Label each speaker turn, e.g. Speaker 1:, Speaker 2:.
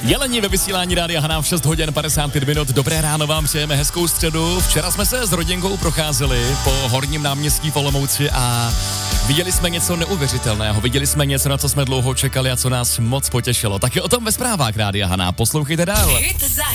Speaker 1: Jelení ve vysílání Rádia Haná v 6 hodin 55 minut. Dobré ráno vám přejeme, hezkou středu. Včera jsme se s rodinkou procházeli po Horním náměstí v Olomouci a viděli jsme něco neuvěřitelného. Viděli jsme něco, na co jsme dlouho čekali a co nás moc potěšilo. Taky o tom ve zprávách Rádia Haná. Poslouchejte dál.
Speaker 2: Hit za